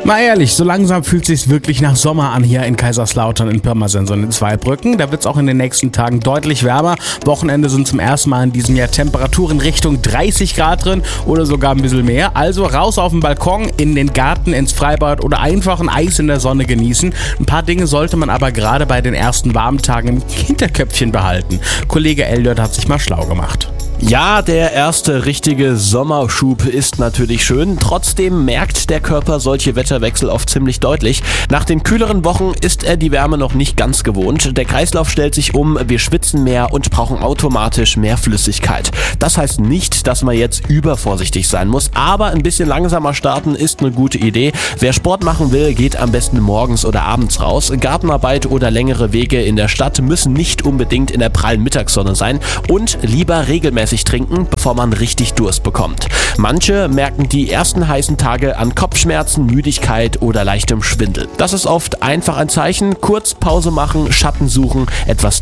Mal ehrlich, so langsam fühlt es sich wirklich nach Sommer an hier in Kaiserslautern, in Pirmasens und in Zweibrücken. Da wird es auch in den nächsten Tagen deutlich wärmer. Wochenende sind zum ersten Mal in diesem Jahr Temperaturen Richtung 30 Grad drin oder sogar ein bisschen mehr. Also raus auf den Balkon, in den Garten, ins Freibad oder einfach ein Eis in der Sonne genießen. Ein paar Dinge sollte man aber gerade bei den ersten warmen Tagen im Hinterköpfchen behalten. Kollege Elliot hat sich mal schlau gemacht. Ja, der erste richtige Sommerschub ist natürlich schön. Trotzdem merkt der Körper solche Wetterwechsel oft ziemlich deutlich. Nach den kühleren Wochen ist er die Wärme noch nicht ganz gewohnt. Der Kreislauf stellt sich um, wir schwitzen mehr und brauchen automatisch mehr Flüssigkeit. Das heißt nicht, dass man jetzt übervorsichtig sein muss, aber ein bisschen langsamer starten ist eine gute Idee. Wer Sport machen will, geht am besten morgens oder abends raus. Gartenarbeit oder längere Wege in der Stadt müssen nicht unbedingt in der prallen Mittagssonne sein und lieber regelmäßig trinken, bevor man richtig Durst bekommt. Manche merken die ersten heißen Tage an Kopfschmerzen, Müdigkeit oder leichtem Schwindel. Das ist oft einfach ein Zeichen, kurz Pause machen, Schatten suchen, etwas